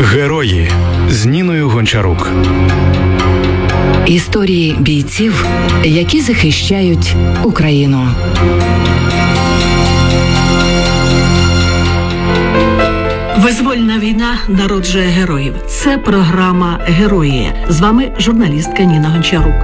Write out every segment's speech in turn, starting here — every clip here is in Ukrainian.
Герої з Ніною Гончарук. Історії бійців, які захищають Україну. Визвольна війна народжує героїв. Це програма «Герої». З вами журналістка Ніна Гончарук.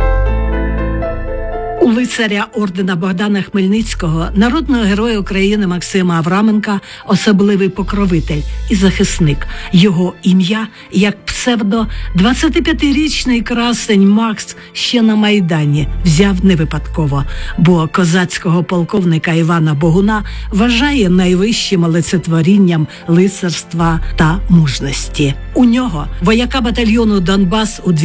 У лицаря ордена Богдана Хмельницького, народного героя України Максима Авраменка, особливий покровитель і захисник. Його ім'я, як псевдо, 25-річний красень Макс ще на Майдані взяв не випадково, бо козацького полковника Івана Богуна вважає найвищим олицетворінням лицарства та мужності. У нього, вояка батальйону «Донбас» у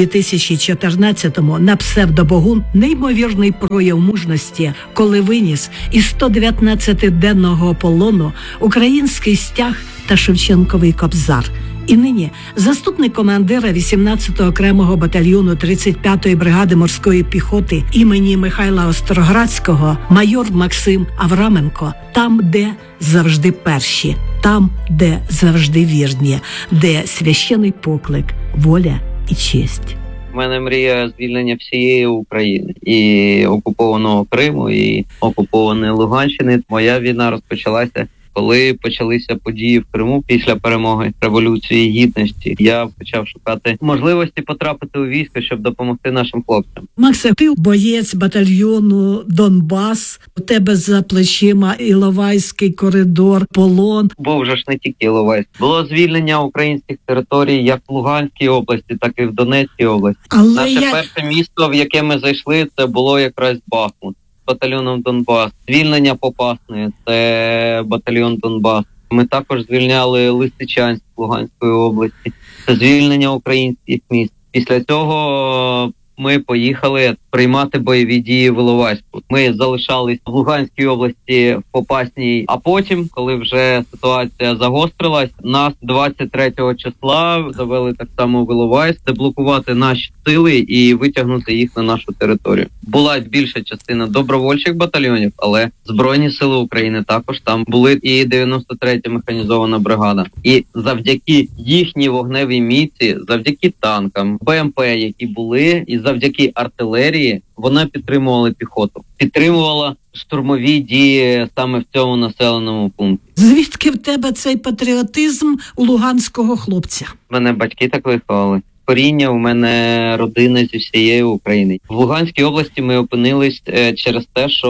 2014-му на псевдо Богун, неймовірний прояв мужності, коли виніс із 119-денного полону український стяг та Шевченковий кобзар. І нині заступник командира 18-го окремого батальйону 35-ї бригади морської піхоти імені Михайла Остроградського майор Максим Авраменко там, де завжди перші, там, де завжди вірні, де священий поклик, воля і честь. У мене мрія звільнення всієї України, і окупованого Криму, і окупованої Луганщини. Моя війна розпочалася, коли почалися події в Криму після перемоги Революції Гідності. Я почав шукати можливості потрапити у військо, щоб допомогти нашим хлопцям. Максе, ти боєць батальйону «Донбас», у тебе за плечима Іловайський коридор, полон. Був же ж не тільки Іловайськ. Було звільнення українських територій як в Луганській області, так і в Донецькій області. Наше перше місто, в яке ми зайшли, це було якраз Бахмут. Батальйоном «Донбас». Звільнення Попасної – це батальйон «Донбас». Ми також звільняли Лисичанськ Луганської області. Це звільнення українських міст. Після цього ми поїхали приймати бойові дії в Іловайську. Ми залишались в Луганській області, в Попасній. А потім, коли вже ситуація загострилась, нас 23 числа завели так само в Іловайськ, деблокувати наші сили і витягнути їх на нашу територію. Була більша частина добровольчих батальйонів, але Збройні сили України також там були, і 93-я механізована бригада. І завдяки їхній вогневій міці, завдяки танкам, БМП, які були, і завдяки артилерії, вона підтримувала піхоту, підтримувала штурмові дії саме в цьому населеному пункті. Звідки в тебе цей патріотизм у луганського хлопця? Мене батьки так виховали. Коріння у мене родина зі всієї України. В Луганській області ми опинились через те, що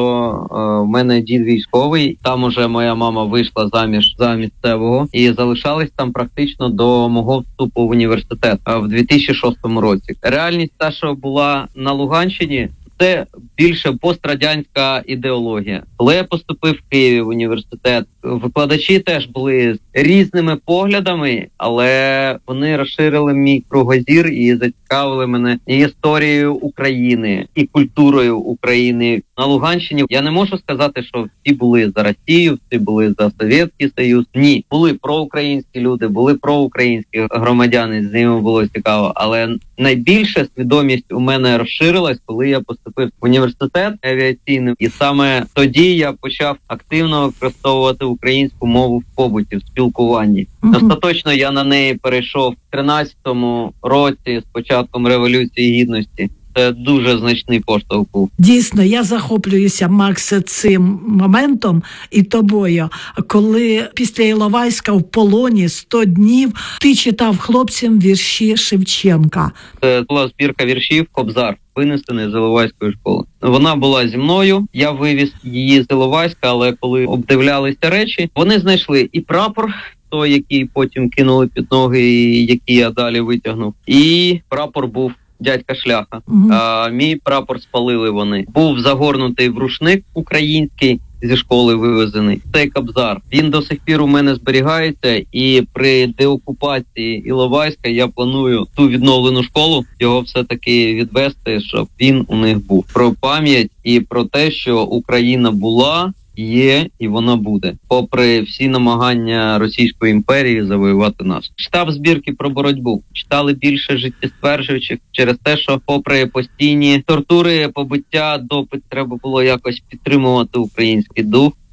в мене дід військовий. Там уже моя мама вийшла заміж за місцевого і залишались там практично до мого вступу в університет в 2006 році. Реальність та, що була на Луганщині, це більше пострадянська ідеологія. Коли я поступив в Києві в університет, викладачі теж були з різними поглядами, але вони розширили мій кругозір і зацікавили мене і історією України, і культурою України. На Луганщині я не можу сказати, що всі були за Росію, всі були за Совєтський Союз. Ні, були проукраїнські люди, були проукраїнські громадяни, з ними було цікаво. Але найбільша свідомість у мене розширилась, коли я поступив в університет авіаційний. І саме тоді я почав активно використовувати українську мову в побуті, в спілкуванні. Остаточно я на неї перейшов в 13-му році з початком Революції Гідності. Це дуже значний поштовх був. Дійсно, я захоплююся, Максе, цим моментом і тобою. Коли після Іловайська в полоні 100 днів ти читав хлопцям вірші Шевченка. Це була збірка віршів «Кобзар», винесений з Іловайської школи. Вона була зі мною, я вивіз її з Іловайська, але коли обдивлялися речі, вони знайшли і прапор, той, який потім кинули під ноги, і який я далі витягнув, і прапор був дядька Шляха. Мій прапор спалили вони. Був загорнутий в рушник український, зі школи вивезений. Цей кобзар, він до сих пір у мене зберігається, і при деокупації Іловайська я планую ту відновлену школу, його все-таки відвести, щоб він у них був. Про пам'ять і про те, що Україна була, є і вона буде, попри всі намагання Російської імперії завоювати нас. Читав збірки про боротьбу, читали більше життєстверджуючих через те, що попри постійні тортури, побиття, допит, треба було якось підтримувати український дух.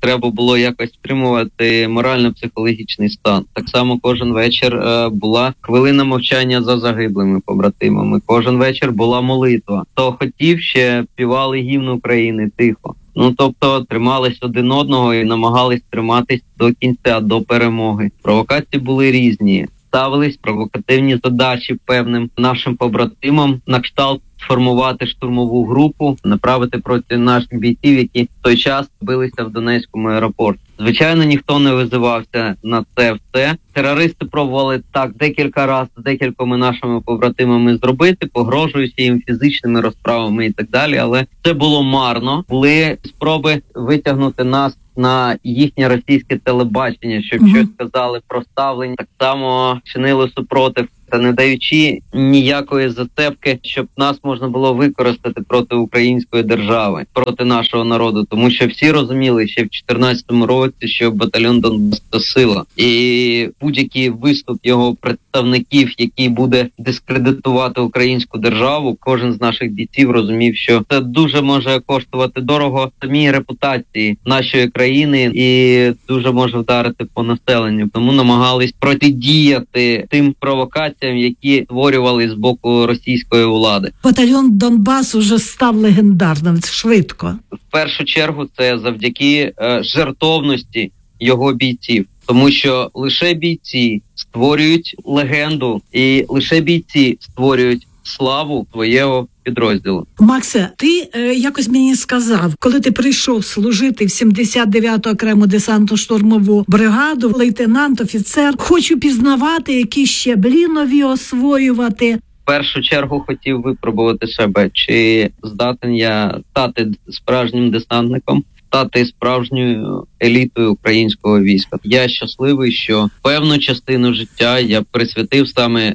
треба було якось стримувати морально-психологічний стан. Так само кожен вечір була хвилина мовчання за загиблими побратимами. Кожен вечір була молитва. Хто хотів, ще співали гімн України тихо. Тобто тримались один одного і намагались триматись до кінця, до перемоги. Провокації були різні. Ставились провокативні задачі певним нашим побратимам на кшталт сформувати штурмову групу, направити проти наших бійців, які в той час билися в Донецькому аеропорті. Звичайно, ніхто не визивався на це все. Терористи пробували так декілька разів з декількома нашими побратимами зробити, погрожуючи їм фізичними розправами і так далі, але це було марно. Були спроби витягнути нас на їхнє російське телебачення, щоб щось сказали про ставлення. Так само чинили супротив, та не даючи ніякої зацепки, щоб нас можна було використати проти української держави, проти нашого народу. Тому що всі розуміли ще в 2014 році, що батальйон Донбас – це сила. І будь-який виступ його представників, який буде дискредитувати українську державу, кожен з наших бійців розумів, що це дуже може коштувати дорого самій репутації нашої країни і дуже може вдарити по населенню. Тому намагались протидіяти тим провокаціям, які створювали з боку російської влади. Батальйон Донбас уже став легендарним швидко. В першу чергу це завдяки жертовності його бійців. Тому що лише бійці створюють легенду і лише бійці створюють славу свого підрозділу. Максе, ти якось мені сказав, коли ти прийшов служити в 79-ту окрему десантно-штурмову бригаду, лейтенант, офіцер, хочу пізнавати, які щаблі нові освоювати. В першу чергу хотів випробувати себе, чи здатен я стати справжнім десантником, стати справжньою елітою українського війська. Я щасливий, що певну частину життя я присвятив саме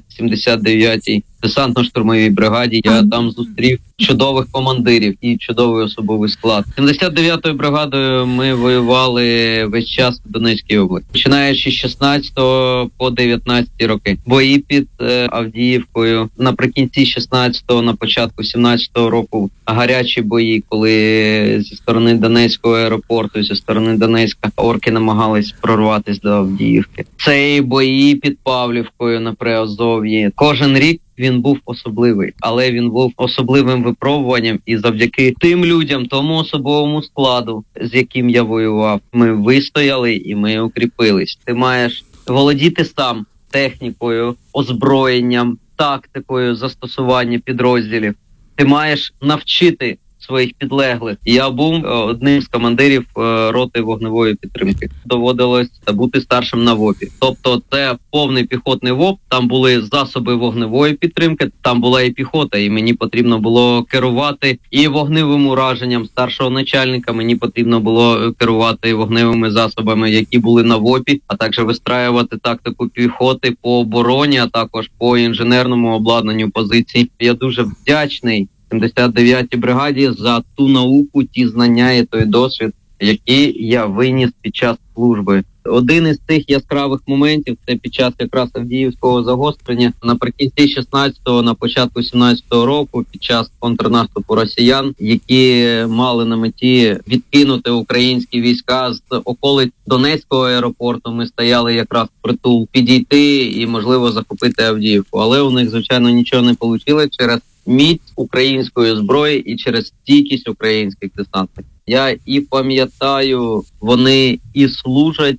79-й десантно-штурмовій бригаді. Я там зустрів чудових командирів і чудовий особовий склад. 79-ю бригадою ми воювали весь час в Донецькій області, починаючи з 16 по 19 роки. Бої під Авдіївкою наприкінці 16-го, на початку 17-го року гарячі бої, коли зі сторони Донецького аеропорту, зі сторони Донецька орки намагались прорватися до Авдіївки. Це і бої під Павлівкою на Приазов'ї. Кожен рік він був особливий, але він був особливим випробуванням, і завдяки тим людям, тому особовому складу, з яким я воював, ми вистояли і ми укріпились. Ти маєш володіти сам технікою, озброєнням, тактикою застосування підрозділів. Ти маєш навчити своїх підлеглих. Я був одним з командирів роти вогневої підтримки. Доводилось бути старшим на ВОПі. Тобто це повний піхотний ВОП, там були засоби вогневої підтримки, там була і піхота, і мені потрібно було керувати і вогневим ураженням старшого начальника, мені потрібно було керувати вогневими засобами, які були на ВОПі, а також вистраювати тактику піхоти по обороні, а також по інженерному обладнанню позицій. Я дуже вдячний 79-й бригаді за ту науку, ті знання і той досвід, які я виніс під час служби. Один із цих яскравих моментів – це під час якраз Авдіївського загострення наприкінці 16-го, на початку 17-го року, під час контрнаступу росіян, які мали на меті відкинути українські війська з околиць Донецького аеропорту. Ми стояли якраз впритул підійти і, можливо, захопити Авдіївку. Але у них, звичайно, нічого не вийшло через міць української зброї і через стійкість українських десантників. Я і пам'ятаю, вони і служать,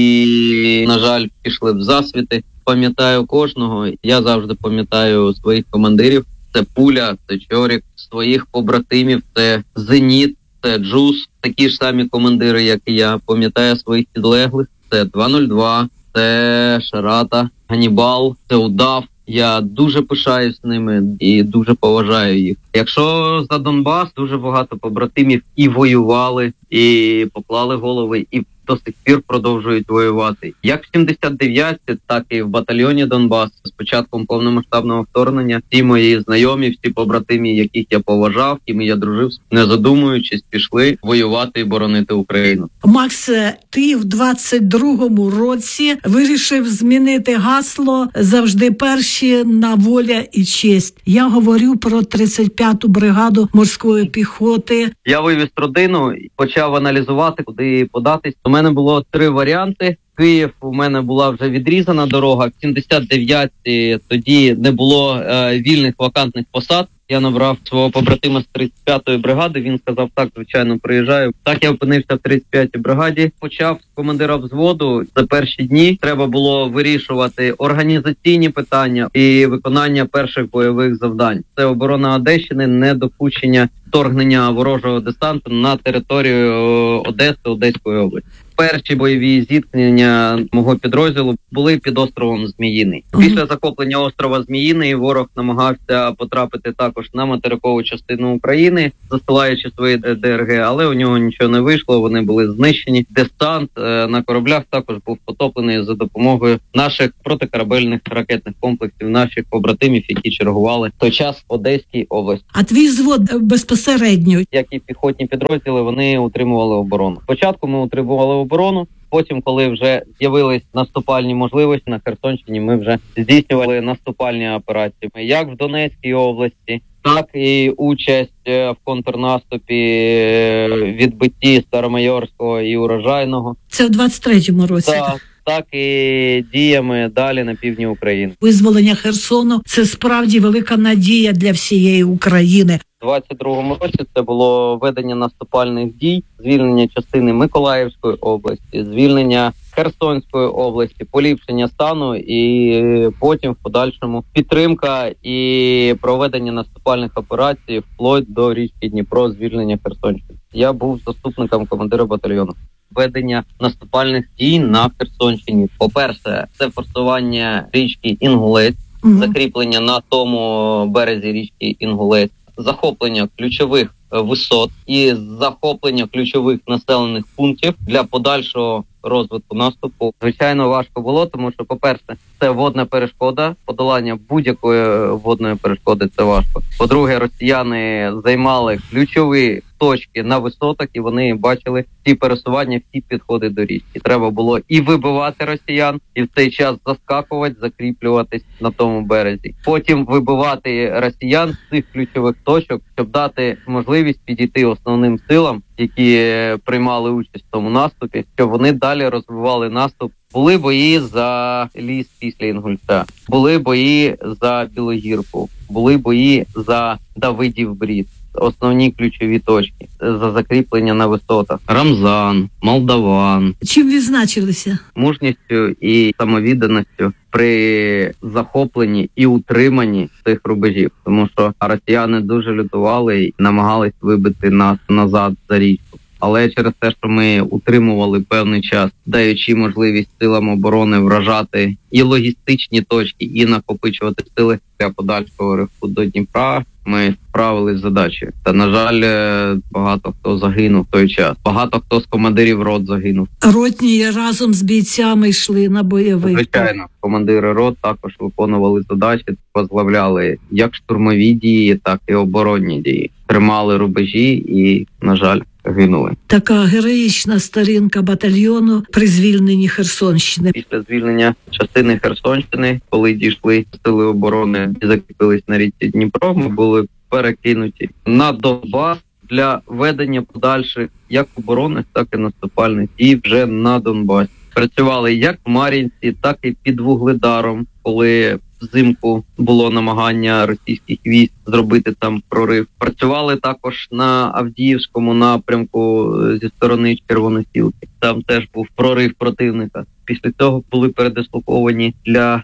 і, на жаль, пішли в засвіти. Пам'ятаю кожного. Я завжди пам'ятаю своїх командирів. Це Пуля, це Чорік, своїх побратимів, це Зеніт, це Джус. Такі ж самі командири, як і я. Пам'ятаю своїх підлеглих. Це 202, це Шарата, Ганібал, це Удав. Я дуже пишаюсь ними і дуже поважаю їх. Якщо за Донбас, дуже багато побратимів і воювали, і поклали голови, і до сих пір продовжують воювати. Як в 79-ті, так і в батальйоні Донбас. З початком повномасштабного вторгнення всі мої знайомі, всі побратимі, яких я поважав, якими я дружив, не задумуючись, пішли воювати і боронити Україну. Макс, ти в 22-му році вирішив змінити гасло «Завжди перші на воля і честь». Я говорю про 35 35-ту бригаду морської піхоти. Я вивіз родину і почав аналізувати, куди податись. У мене було 3 варіанти. Київ, у мене була вже відрізана дорога. В 79-й тоді не було вільних вакантних посад. Я набрав свого побратима з 35-ї бригади, він сказав, так, звичайно, приїжджаю. Так я опинився в 35-й бригаді. Почав з командира взводу. За перші дні треба було вирішувати організаційні питання і виконання перших бойових завдань. Це оборона Одещини, недопущення вторгнення ворожого десанту на територію Одеси, Одеської області. Перші бойові зіткнення мого підрозділу були під островом Зміїний. Після захоплення острова Зміїний ворог намагався потрапити також на материкову частину України, засилаючи свої ДРГ, але у нього нічого не вийшло, вони були знищені. Десант на кораблях також був потоплений за допомогою наших протикорабельних ракетних комплексів, наших побратимів, які чергували в той час в Одеській області. А твій взвод безпосередньо? Як і піхотні підрозділи, вони утримували оборону. Спочатку ми утримували оборону, потім, коли вже з'явились наступальні можливості на Херсонщині, ми вже здійснювали наступальні операції. Як в Донецькій області, так і участь в контрнаступі, відбитті Старомайорського і Урожайного. Це в 23-му році? Так і діями далі на півдні України. Визволення Херсону – це справді велика надія для всієї України. У 22-му році це було ведення наступальних дій, звільнення частини Миколаївської області, звільнення Херсонської області, поліпшення стану і потім в подальшому підтримка і проведення наступальних операцій вплоть до річки Дніпро, звільнення Херсонщини. Я був заступником командира батальйону. Ведення наступальних дій на Херсонщині. По-перше, це форсування річки Інгулець, закріплення на тому березі річки Інгулець, захоплення ключових висот і захоплення ключових населених пунктів для подальшого розвитку наступу. Звичайно, важко було, тому що, по-перше, це водна перешкода, подолання будь-якої водної перешкоди – це важко. По-друге, росіяни займали ключові точки на висотах, і вони бачили всі пересування, всі підходи до річки. Треба було і вибивати росіян, і в цей час заскакувати, закріплюватись на тому березі. Потім вибивати росіян з цих ключових точок, щоб дати можливість підійти основним силам, які приймали участь в тому наступі, щоб вони далі розвивали наступ. Були бої за ліс після Інгульця, були бої за Білогірку, були бої за Давидів Брід. Основні ключові точки за закріплення на висотах. Рамзан, Молдаван. Чим відзначилися? Мужністю і самовідданістю при захопленні і утриманні цих рубежів. Тому що росіяни дуже лютували і намагались вибити нас назад за річку. Але через те, що ми утримували певний час, даючи можливість силам оборони вражати і логістичні точки, і накопичувати сили для подальшого ривку до Дніпра, ми справились з задачею. Та, на жаль, багато хто загинув в той час. Багато хто з командирів рот загинув. Ротні разом з бійцями йшли на бойовий. Звичайно, командири рот також виконували задачі, возглавляли як штурмові дії, так і оборонні дії. Тримали рубежі і, на жаль, гинули. Така героїчна сторінка батальйону при звільненні Херсонщини. Після звільнення частини Херсонщини, коли дійшли сили оборони і закріпились на річці Дніпро, ми були перекинуті на Донбас для ведення подальших як оборонних, так і наступальних дій вже на Донбасі. Працювали як в Мар'їнці, так і під Вугледаром, коли взимку було намагання російських військ зробити там прорив. Працювали також на Авдіївському напрямку зі сторони Червоносілки. Там теж був прорив противника. Після цього були передислоковані для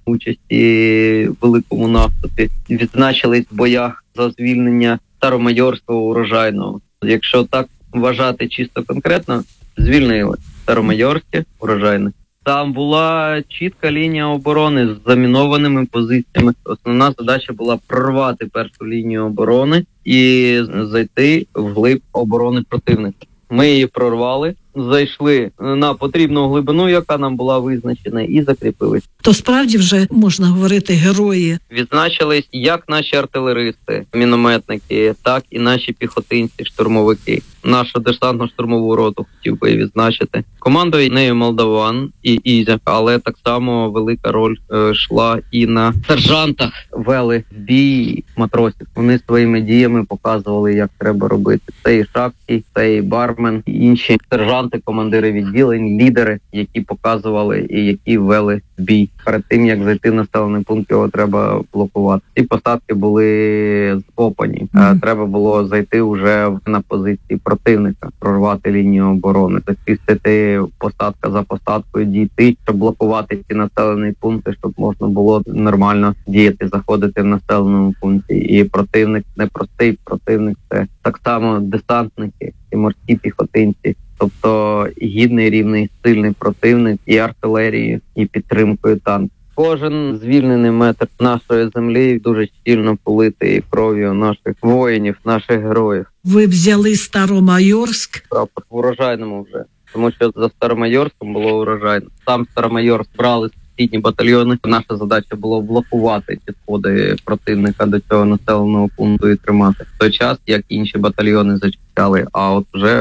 участі в великому наступі. Відзначились в боях за звільнення Старомайорського, Урожайного. Якщо так вважати чисто конкретно, звільнили Старомайорське, Урожайне. Там була чітка лінія оборони з замінованими позиціями. Основна задача була прорвати першу лінію оборони і зайти вглиб оборони противника. Ми її прорвали, зайшли на потрібну глибину, яка нам була визначена, і закріпились. То справді вже можна говорити герої. Відзначились як наші артилеристи, мінометники, так і наші піхотинці, штурмовики. нашу десантно-штурмову роту хотів би відзначити. Командою нею молдаван і Ізя, але так само велика роль йшла і на сержантах. Вели бій матросів. Вони своїми діями показували, як треба робити. Це і Шапський, це і Бармен, і інші сержанти, командири відділень, лідери, які показували і які вели бій. Перед тим, як зайти в населений пункт, його треба блокувати. Ці посадки були скопані. Треба було зайти вже на позиції противника, прорвати лінію оборони, захистити посадка за посадкою, дійти, щоб блокувати ці населені пункти, щоб можна було нормально діяти, заходити в населеному пункті. І противник не простий, противник це так само десантники і морські піхотинці. Тобто гідний, рівний, сильний противник і артилерією, і підтримкою танків. Кожен звільнений метр нашої землі дуже щільно политий кров'ю наших воїнів, наших героїв. Ви взяли Старомайорськ. Прапор в урожайному вже, тому що за Старомайорськом було урожайно. Сам Старомайорськ брали сусідні батальйони. Наша задача було блокувати підходи противника до цього населеного пункту і тримати в той час, як інші батальйони зачищали. А от вже